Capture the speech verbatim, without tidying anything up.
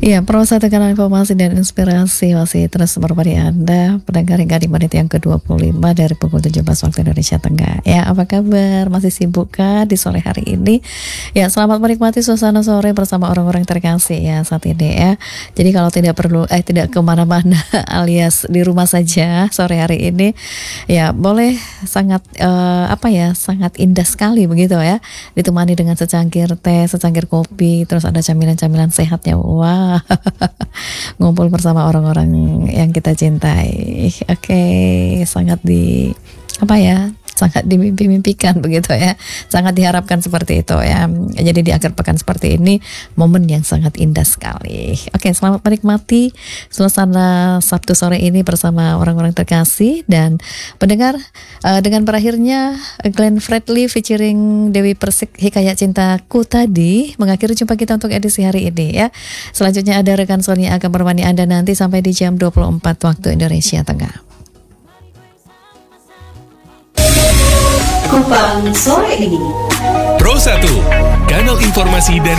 Iya, Pro satu kanal informasi dan inspirasi masih terus berbagi Anda pendengar hingga di menit yang ke dua puluh lima dari pukul tujuh belas waktu Indonesia Tengah. Ya, apa kabar? Masih sibuk kah di sore hari ini? Ya, selamat menikmati suasana sore bersama orang-orang terkasih ya saat ini ya. Jadi kalau tidak perlu eh tidak kemana-mana alias di rumah saja sore hari ini, ya boleh sangat eh, apa ya sangat indah sekali begitu ya. Ditemani dengan secangkir teh, secangkir kopi, terus ada camilan-camilan sehatnya. Wah. Ngumpul bersama orang-orang yang kita cintai. Oke, sangat di apa ya? Sangat dimimpi-mimpikan begitu ya. Sangat diharapkan seperti itu ya. Jadi di akhir pekan seperti ini momen yang sangat indah sekali. Oke, selamat menikmati suasana Sabtu sore ini bersama orang-orang terkasih dan pendengar uh, dengan berakhirnya Glenn Fredly featuring Dewi Persik Hikayat Cintaku tadi mengakhiri jumpa kita untuk edisi hari ini ya. Selanjutnya ada rekan Sony akan menemani Anda nanti sampai di jam dua puluh empat waktu Indonesia Tengah. Kupang sore ini Pro satu, kanal informasi dan